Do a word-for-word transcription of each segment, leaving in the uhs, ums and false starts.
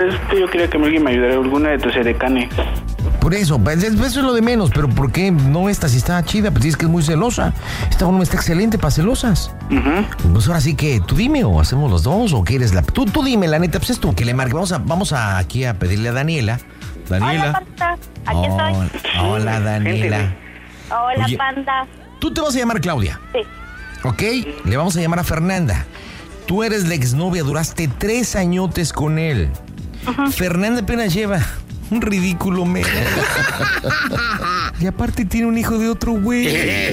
Es que yo quería que alguien me ayudara, alguna de tus edecanes. Por eso, pues, eso es lo de menos, pero ¿por qué no esta si está chida? Pues dices que es muy celosa. Esta forma está excelente para celosas. Uh-huh. Pues ahora sí que tú dime, o hacemos los dos, o quieres la... Tú, tú dime, la neta, pues es tú, que le marque. Vamos a, vamos a aquí a pedirle a Daniela. Daniela. Hola, Panda. Aquí hola, estoy. hola, Daniela. Hola, Oye, Panda. Tú te vas a llamar Claudia. Sí. ¿Ok? Le vamos a llamar a Fernanda. Tú eres la exnovia, duraste tres añotes con él. Uh-huh. Fernanda apenas lleva un ridículo mes. Y aparte tiene un hijo de otro güey.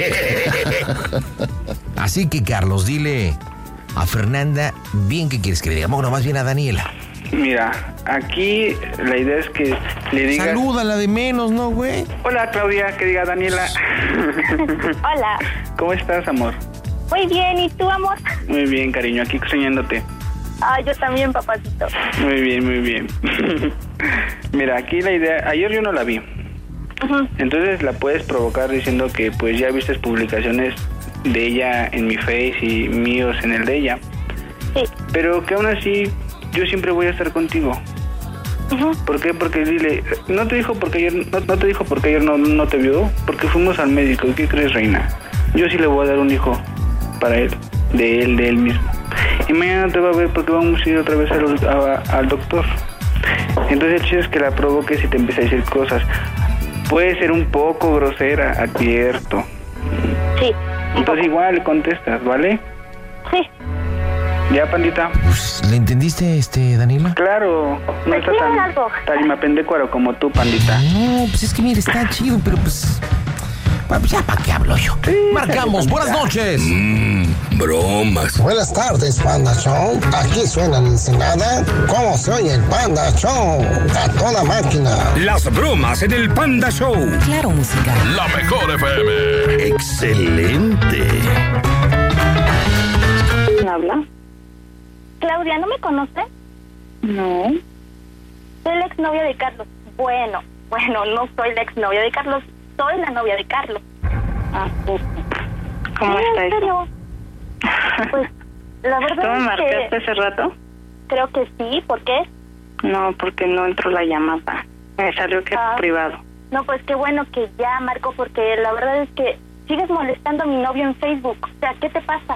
Así que, Carlos, dile a Fernanda bien qué quieres que le digamos, no, más bien a Daniela. Mira, aquí la idea es que le digas... Salúdala de menos, ¿no, güey? Hola, Claudia, que diga Daniela. Hola. ¿Cómo estás, amor? Muy bien, ¿y tú, amor? Muy bien, cariño, aquí soñándote. Ah, yo también, papacito. Muy bien, muy bien. Mira, aquí la idea... Ayer yo no la vi. Uh-huh. Entonces la puedes provocar diciendo que pues ya viste publicaciones de ella en mi Face y míos en el de ella. Sí. Pero que aún así yo siempre voy a estar contigo. Uh-huh. ¿Por qué? Porque dile, no te dijo porque ayer no, no te dijo porque ayer no, no te vio, porque fuimos al médico. ¿Y qué crees, reina? Yo sí le voy a dar un hijo para él, de él, de él mismo. Y mañana te va a ver porque vamos a ir otra vez al, a, al doctor. Entonces el chiste es que la provoques y te empieza a decir cosas. Puede ser un poco grosera, advierto. Sí. Entonces igual le contestas, ¿vale? Sí. ¿Ya, pandita? Pues, ¿le entendiste, este, Daniela? Claro, no está tan algo. tarimapendécuaro como tú, pandita. No, pues es que mire, está chido, pero pues... Bueno, pues ya, ¿para qué hablo yo? Sí, marcamos, buenas noches. Mmm, bromas. Buenas tardes, Panda Show. Aquí suena la Ensenada. ¿Cómo se oye el Panda Show? A toda máquina. Las bromas en el Panda Show. Claro, música. La mejor F M. Excelente. ¿Quién habla? Claudia, ¿no me conoce? No. Soy la exnovia de Carlos. Bueno, bueno, no soy la exnovia de Carlos. Soy la novia de Carlos. Ah, pues, ¿cómo sí, está en serio? eso? Pues, la verdad ¿Tú me es marcaste que... hace rato? Creo que sí, ¿por qué? No, porque no entró la llamada. Me salió que ah, es privado. No, pues qué bueno que ya marcó, porque la verdad es que sigues molestando a mi novio en Facebook. O sea, ¿qué te pasa?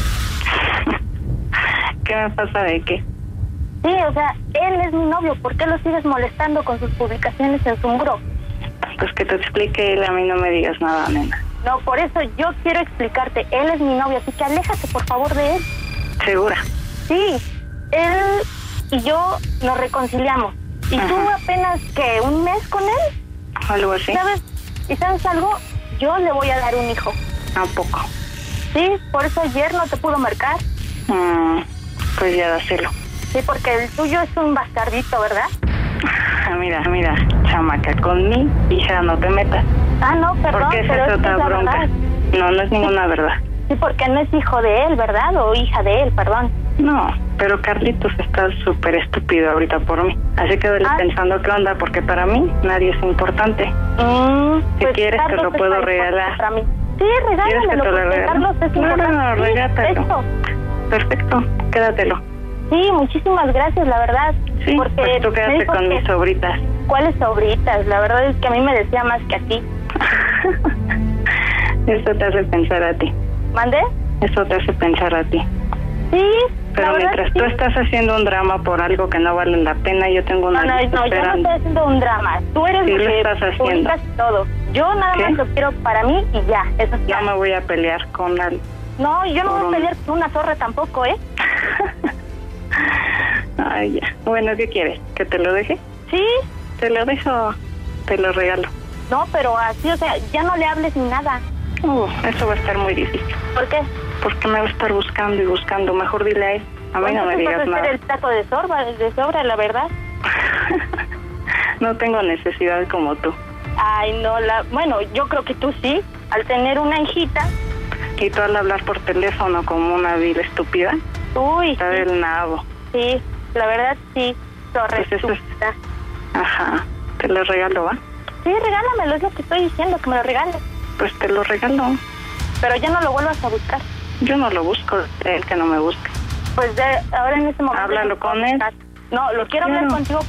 ¿Qué me pasa de qué? Sí, o sea, él es mi novio. ¿Por qué lo sigues molestando con sus publicaciones en su muro? Pues que te explique él, a mí no me digas nada, nena. No, por eso yo quiero explicarte. Él es mi novio, así que aléjate, por favor, de él. ¿Segura? Sí, él y yo nos reconciliamos. ¿Y Ajá. tú apenas, qué, un mes con él? Algo así. ¿Sabes? ¿Y sabes algo? Yo le voy a dar un hijo. ¿A poco? Sí, por eso ayer no te pudo marcar. Mm, pues ya dáselo. Sí, porque el tuyo es un bastardito, ¿verdad? Mira, mira, chamaca, con mi hija no te metas. Ah, no, perdón, porque esa pero es es otra la bronca. verdad. No, no es ninguna verdad. Sí, porque no es hijo de él, ¿verdad? O hija de él, perdón. No, pero Carlitos está súper estúpido ahorita por mí. Así que vele ah. pensando qué onda, porque para mí nadie es importante. Mm, si pues quieres Carlos te lo puedo regalar. Para mí. Sí, regálamelo, te lo porque regalo? Carlos es No, importante. no, no, regátalo. Esto. Perfecto, quédatelo. Sí, muchísimas gracias, la verdad. Sí, porque pues tú quédate con que... mis sobritas. ¿Cuáles sobritas? La verdad es que a mí me decía más que a ti. Eso te hace pensar a ti. ¿Mandé? Eso te hace pensar a ti. Sí, pero mientras sí. tú estás haciendo un drama por algo que no vale la pena, yo tengo una... No, no, no, yo no estoy haciendo un drama. Tú eres sí lo lo que estás haciendo. publicas todo. Yo nada ¿Qué? más lo quiero para mí y ya, eso es No todo. me voy a pelear con él. No, yo no voy a un... pelear con una zorra tampoco, ¿eh? Ay, ya. Bueno, ¿qué quieres? ¿Que te lo deje? Sí. Te lo dejo, te lo regalo. No, pero así, o sea, ya no le hables ni nada. Uh, eso va a estar muy difícil. ¿Por qué? Porque me va a estar buscando y buscando. Mejor dile a él. A mí no me digas vas a nada. hacer el taco de sobra, de sobra, la verdad. No tengo necesidad como tú. Ay, no, la... Bueno, yo creo que tú sí. Al tener una hijita. Y tú al hablar por teléfono como una vil estúpida. Uy, está sí. del nabo. Sí, la verdad sí. Torre pues eso es... Ajá. Te lo regalo, ¿va? Sí, regálamelo, es lo que estoy diciendo, que me lo regales. Pues te lo regalo. Pero ya no lo vuelvas a buscar. Yo no lo busco, él que no me busque. Pues de ahora en este momento... Háblalo con él. No, lo quiero claro. hablar contigo